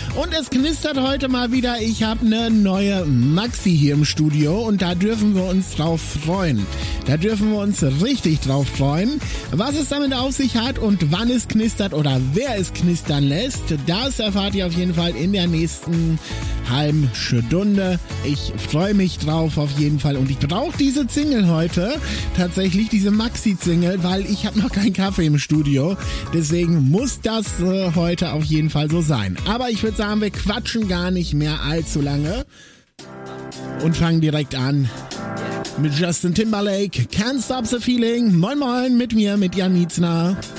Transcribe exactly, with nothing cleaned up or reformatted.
Und es knistert heute mal wieder. Ich habe eine neue Maxi hier im Studio und da dürfen wir uns drauf freuen. Da dürfen wir uns richtig drauf freuen. Was es damit auf sich hat und wann es knistert oder wer es knistern lässt, das erfahrt ihr auf jeden Fall in der nächsten halben Stunde. Ich freue mich drauf auf jeden Fall und ich brauche diese Single heute, tatsächlich diese Maxi-Single, weil ich habe noch keinen Kaffee im Studio. Deswegen muss das äh, heute auf jeden Fall so sein. Aber ich würde sagen, wir quatschen gar nicht mehr allzu lange und fangen direkt an mit Justin Timberlake. Can't Stop the Feeling. Moin moin mit mir, mit Jan Mietzner.